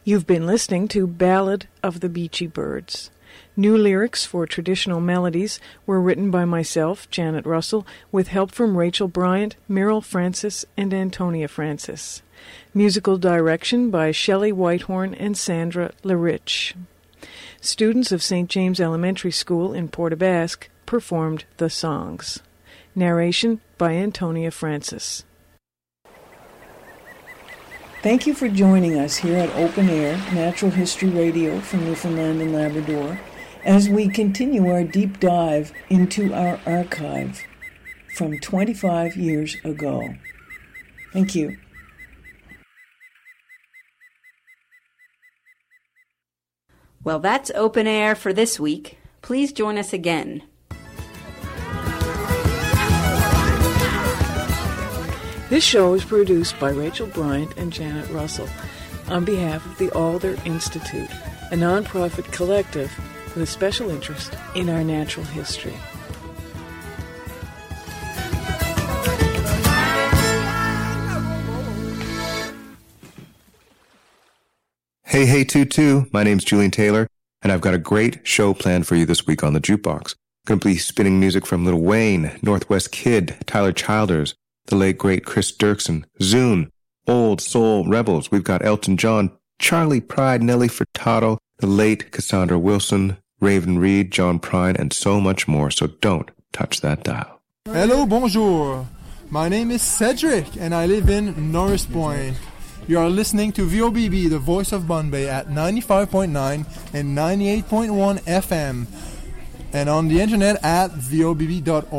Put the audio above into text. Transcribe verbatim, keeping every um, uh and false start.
You've been listening to Ballad of the Beachy Birds. New lyrics for traditional melodies were written by myself, Janet Russell, with help from Rachel Bryant, Meryl Francis, and Antonia Francis. Musical direction by Shelley Whitehorn and Sandra LaRich. Students of Saint James Elementary School in Port Basque performed the songs. Narration by Antonia Francis. Thank you for joining us here at Open Air, Natural History Radio from Newfoundland and Labrador, as we continue our deep dive into our archive from twenty-five years ago. Thank you. Well, that's Open Air for this week. Please join us again. This show is produced by Rachel Bryant and Janet Russell on behalf of the Alder Institute, a nonprofit collective with a special interest in our natural history. Hey, hey, Tutu. My name's Julian Taylor, and I've got a great show planned for you this week on the Jukebox. Going to be spinning music from Lil Wayne, Northwest Kid, Tyler Childers, the late, great Chris Dirksen, Zune, Old Soul Rebels. We've got Elton John, Charlie Pride, Nelly Furtado, the late Cassandra Wilson, Raven Reed, John Prine, and so much more. So don't touch that dial. Hello, bonjour. My name is Cedric, and I live in Norris Point. You are listening to V O B B, the voice of Bombay, at ninety-five point nine and ninety-eight point one F M, and on the internet at V O B B dot org.